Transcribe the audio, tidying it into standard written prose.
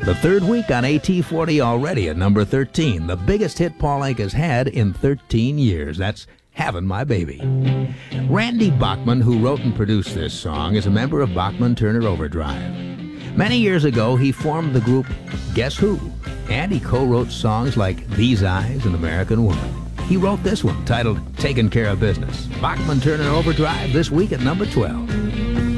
The third week on AT40 already at number 13, the biggest hit Paul Anka has had in 13 years. That's Having My Baby. Randy Bachman, who wrote and produced this song, is a member of Bachman Turner Overdrive. Many years ago, he formed the group Guess Who, and he co-wrote songs like These Eyes and American Woman. He wrote this one, titled Taking Care of Business. Bachman Turner Overdrive this week at number 12.